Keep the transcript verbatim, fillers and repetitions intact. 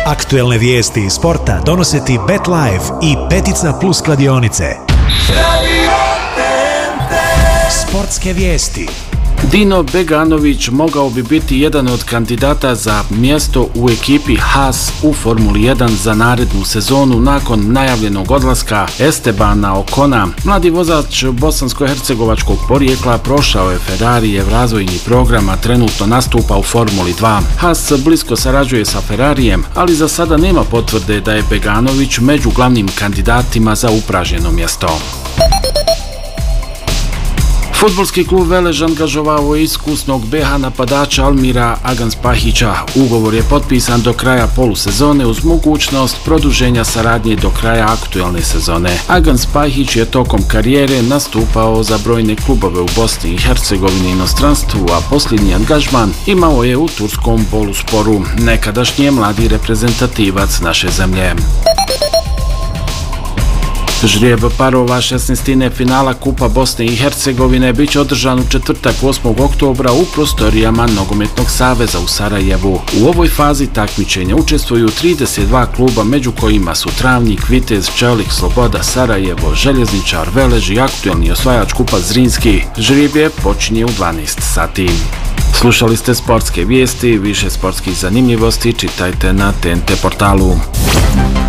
Aktuelne vijesti iz sporta donose ti BetLife i Petica Plus kladionice. Sportske vijesti. Dino Beganović mogao bi biti jedan od kandidata za mjesto u ekipi Haas u Formuli jedan za narednu sezonu nakon najavljenog odlaska Estebana Ocona. Mladi vozač bosansko-hercegovačkog porijekla prošao je Ferrarijev razvojni program, a trenutno nastupa u Formuli dva. Haas blisko sarađuje sa Ferrarijem, ali za sada nema potvrde da je Beganović među glavnim kandidatima za upražnjeno mjesto. Fudbalski klub Velež angažovao je iskusnog be ha napadača Almira Aganspahića. Ugovor je potpisan do kraja polusezone uz mogućnost produženja saradnje do kraja aktuelne sezone. Aganspahić je tokom karijere nastupao za brojne klubove u Bosni i Hercegovini i inostranstvu, a posljednji angažman imao je u turskom Bolusporu, nekadašnji je mladi reprezentativac naše zemlje. Žrijeb parova šesnaestine finala Kupa Bosne i Hercegovine bit će održan u četvrtak osmog oktobra u prostorijama Nogometnog saveza u Sarajevu. U ovoj fazi takmičenja učestvuju trideset dva kluba, među kojima su Travnik, Vitez, Čelik, Sloboda, Sarajevo, Željezničar, Velež i aktuelni osvajač Kupa Zrinski. Žrijeb počinje u dvanaest sati. Slušali ste sportske vijesti, više sportskih zanimljivosti čitajte na te en te portalu.